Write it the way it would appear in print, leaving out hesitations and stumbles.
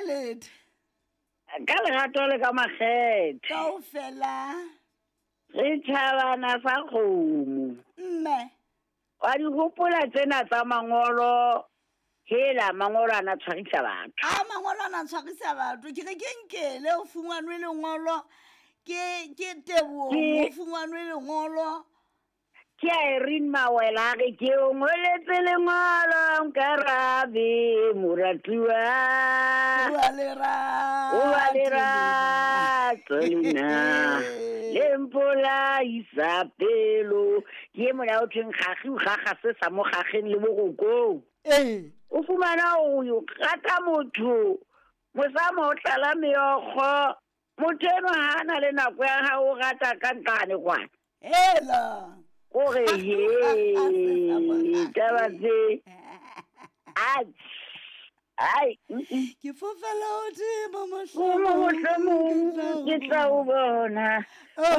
lethe ka lerato le ka makgethe kaofela re thabana sa kgomo mme wa di gopola tsena tsa mangolo hela mangolo ana tshwarisa batho a mangolo ana tshwarisa batho ke re ke nkele o fungwanwe lengolo ke Tebogo mo fungwanwe lengolo ke Irene Mawela ge ke o ngoletse lengolo nkarabe moratiwa wa lera tolina lempola isapelo ke mona o theng gagi o gaga se sa mo gageng le bogokong o fumana o yo gata motho mosamo o tlala meokgo motho eno ha na le nako ya ha o gata ka ntlane kwana hela gore taba tse ai ke fofela o tema mohlomong ke tla o bona